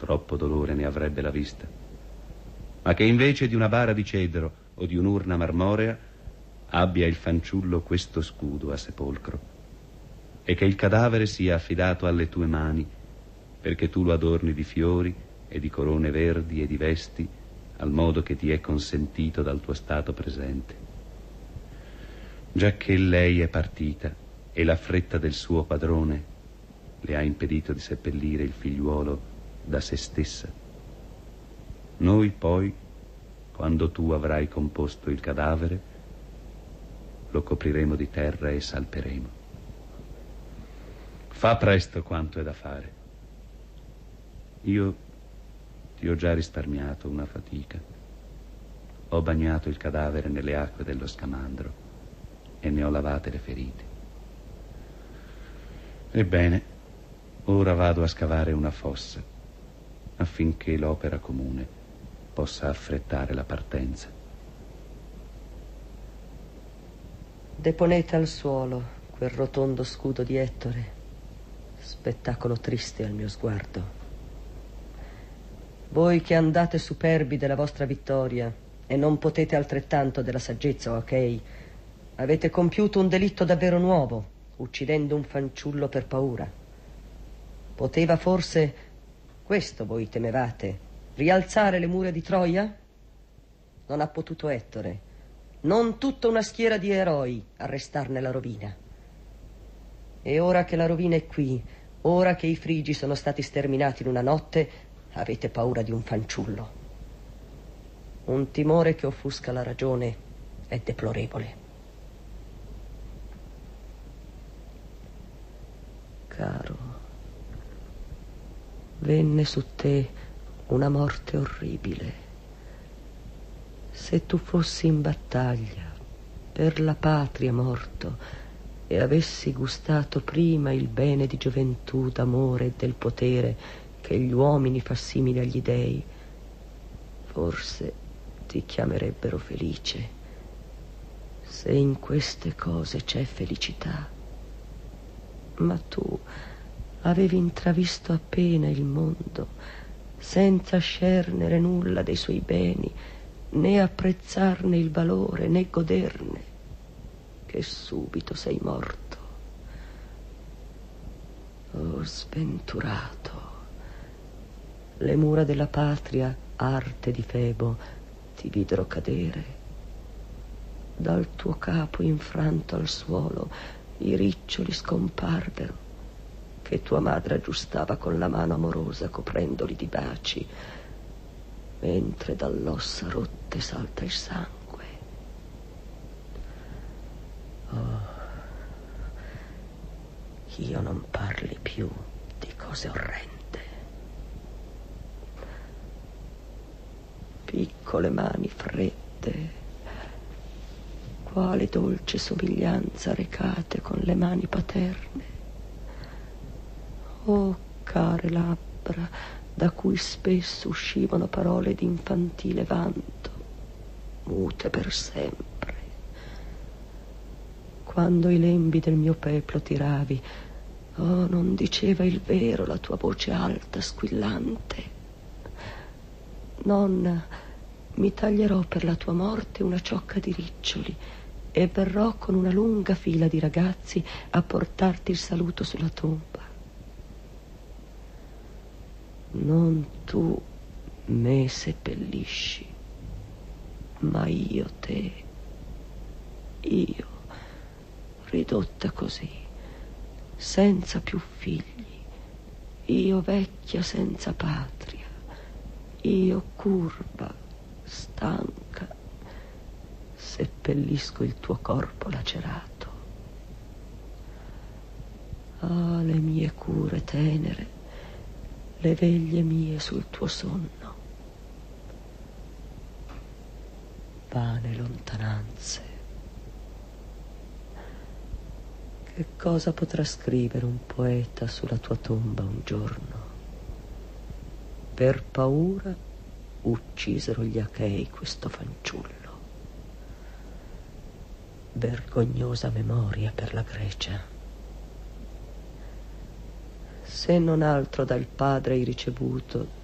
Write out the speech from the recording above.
troppo dolore ne avrebbe la vista, ma che invece di una bara di cedro o di un'urna marmorea abbia il fanciullo questo scudo a sepolcro, e che il cadavere sia affidato alle tue mani, perché tu lo adorni di fiori e di corone verdi e di vesti, al modo che ti è consentito dal tuo stato presente. Giacché lei è partita e la fretta del suo padrone le ha impedito di seppellire il figliuolo da se stessa, noi poi, quando tu avrai composto il cadavere, lo copriremo di terra e salperemo. Fa presto quanto è da fare. Io ti ho già risparmiato una fatica. Ho bagnato il cadavere nelle acque dello Scamandro e ne ho lavate le ferite. Ebbene, ora vado a scavare una fossa affinché l'opera comune possa affrettare la partenza. Deponete al suolo quel rotondo scudo di Ettore, spettacolo triste al mio sguardo. Voi che andate superbi della vostra vittoria e non potete altrettanto della saggezza, o Achei, avete compiuto un delitto davvero nuovo, uccidendo un fanciullo per paura. Poteva forse, questo voi temevate, rialzare le mura di Troia? Non ha potuto Ettore, non tutta una schiera di eroi, arrestarne la rovina. E ora che la rovina è qui, ora che i frigi sono stati sterminati in una notte, avete paura di un fanciullo. Un timore che offusca la ragione è deplorevole. Caro, venne su te una morte orribile. Se tu fossi in battaglia per la patria morto e avessi gustato prima il bene di gioventù, d'amore e del potere che gli uomini fa simile agli dei, forse ti chiamerebbero felice. Se in queste cose c'è felicità. Ma tu avevi intravisto appena il mondo, senza scernere nulla dei suoi beni, né apprezzarne il valore, né goderne, che subito sei morto. Oh, sventurato! Le mura della patria, arte di Febo, ti videro cadere. Dal tuo capo infranto al suolo i riccioli scomparvero, che tua madre aggiustava con la mano amorosa, coprendoli di baci, mentre dall'ossa rotte salta il sangue. Oh, io non parli più di cose orrende. Piccole mani fredde, quale dolce somiglianza recate con le mani paterne. Oh, care labbra, da cui spesso uscivano parole di infantile vanto, mute per sempre. Quando i lembi del mio peplo tiravi, oh, non diceva il vero la tua voce alta, squillante. Nonna, mi taglierò per la tua morte una ciocca di riccioli e verrò con una lunga fila di ragazzi a portarti il saluto sulla tomba. Non tu me seppellisci, ma io te. Io, ridotta così, senza più figli, io vecchia senza patria, io curva, stanca, seppellisco il tuo corpo lacerato. Ah, le mie cure tenere, le veglie mie sul tuo sonno. Vane lontananze. Che cosa potrà scrivere un poeta sulla tua tomba un giorno? Per paura uccisero gli Achei questo fanciullo. Vergognosa memoria per la Grecia. Se non altro dal padre hai ricevuto